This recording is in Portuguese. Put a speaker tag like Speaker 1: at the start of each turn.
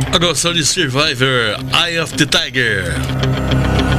Speaker 1: Agora só de Survivor, Eye of the Tiger.